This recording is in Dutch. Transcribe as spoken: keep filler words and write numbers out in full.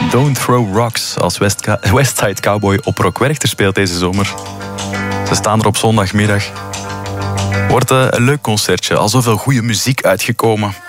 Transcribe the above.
Don't Throw Rocks als West- Westside Cowboy op Rock Werchter speelt deze zomer. Ze staan er op zondagmiddag. Wordt een leuk concertje, al zoveel goede muziek uitgekomen.